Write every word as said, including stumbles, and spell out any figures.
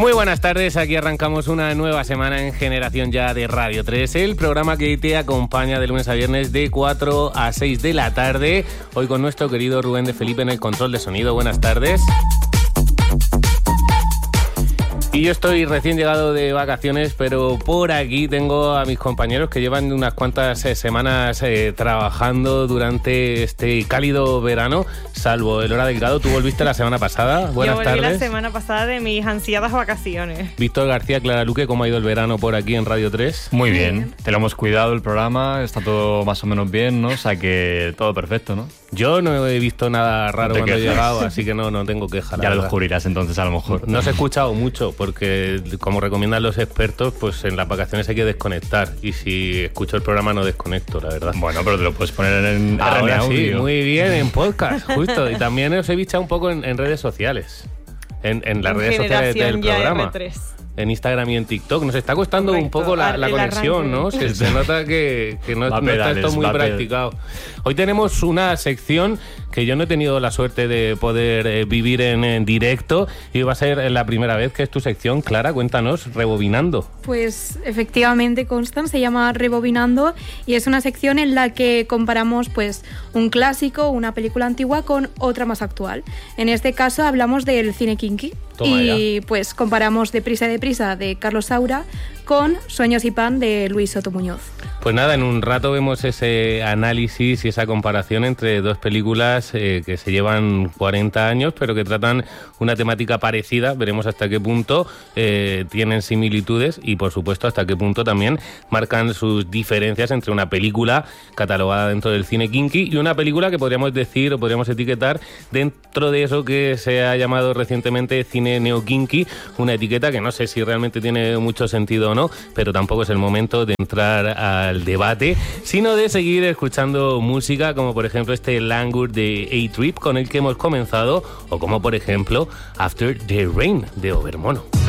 Muy buenas tardes, aquí arrancamos una nueva semana en Generación Ya de Radio tres, el programa que te acompaña de lunes a viernes de cuatro a seis de la tarde. Hoy con nuestro querido Rubén de Felipe en el control de sonido. Buenas tardes. Y yo estoy recién llegado de vacaciones, pero por aquí tengo a mis compañeros que llevan unas cuantas eh, semanas eh, trabajando durante este cálido verano, salvo Elora Delgado. Tú volviste la semana pasada. Buenas tardes. Yo volví tardes. la semana pasada de mis ansiadas vacaciones. Víctor García, Clara Luque, ¿cómo ha ido el verano por aquí en Radio tres? Muy bien, te lo hemos cuidado el programa, está todo más o menos bien, ¿no? O sea que todo perfecto, ¿no? Yo no he visto nada raro no cuando quejas. he llegado, así que no, no tengo queja. Ya lo descubrirás entonces a lo mejor. No os he escuchado mucho, porque como recomiendan los expertos, pues en las vacaciones hay que desconectar. Y si escucho el programa no desconecto, la verdad. Bueno, pero te lo puedes poner en Ahora R N sí, audio. muy bien, en podcast, justo. Y también os he bichado un poco en, en redes sociales. En, en las En redes sociales del Generación Ya programa. R tres. En Instagram y en TikTok. Nos está costando Correcto. un poco la, la El conexión, arranque. ¿no? Se, se nota que, que no, Va no está pedales, esto muy va pedales. practicado. Hoy tenemos una sección que yo no he tenido la suerte de poder eh, vivir en, en directo y va a ser la primera vez que es tu sección. Clara, cuéntanos, Rebobinando. Pues efectivamente, Constan, se llama Rebobinando y es una sección en la que comparamos pues un clásico, una película antigua con otra más actual. En este caso hablamos del cine kinky. Toma y pues comparamos Deprisa y Deprisa de Carlos Saura con Sueños y Pan de Luis Soto Muñoz. Pues nada, en un rato vemos ese análisis y esa comparación entre dos películas eh, que se llevan cuarenta años, pero que tratan una temática parecida. Veremos hasta qué punto eh, tienen similitudes y, por supuesto, hasta qué punto también marcan sus diferencias entre una película catalogada dentro del cine kinky y una película que podríamos decir o podríamos etiquetar dentro de eso que se ha llamado recientemente cine neo-kinky, una etiqueta que no sé si realmente tiene mucho sentido o no, pero tampoco es el momento de entrar al debate, sino de seguir escuchando música, como por ejemplo este Languor de A-Trip con el que hemos comenzado, o como por ejemplo After the Rain de Overmono.